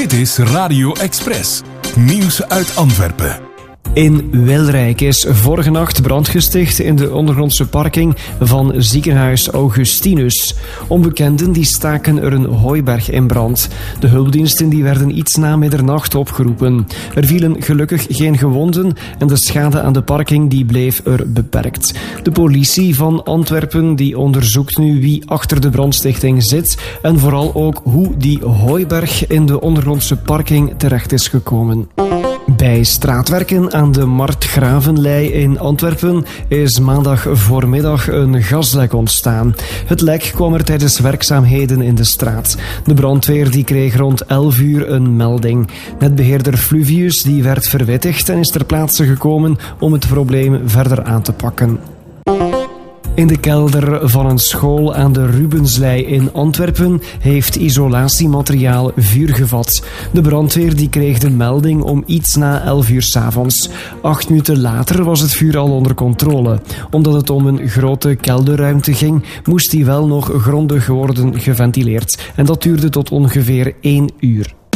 Dit is Radio Express. Nieuws uit Antwerpen. In Wilrijk is vorige nacht brand gesticht in de ondergrondse parking van ziekenhuis Augustinus. Onbekenden die staken er een hooiberg in brand. De hulpdiensten die werden iets na middernacht opgeroepen. Er vielen gelukkig geen gewonden en de schade aan de parking die bleef er beperkt. De politie van Antwerpen die onderzoekt nu wie achter de brandstichting zit en vooral ook hoe die hooiberg in de ondergrondse parking terecht is gekomen. Bij straatwerken aan de Martgravenlei in Antwerpen is maandag voormiddag een gaslek ontstaan. Het lek kwam er tijdens werkzaamheden in de straat. De brandweer die kreeg rond 11 uur een melding. Netbeheerder Fluvius die werd verwittigd en is ter plaatse gekomen om het probleem verder aan te pakken. In de kelder van een school aan de Rubenslei in Antwerpen heeft isolatiemateriaal vuur gevat. De brandweer die kreeg de melding om iets na 11 uur 's avonds. 8 minuten later was het vuur al onder controle. Omdat het om een grote kelderruimte ging, moest die wel nog grondig worden geventileerd. En dat duurde tot ongeveer 1 uur.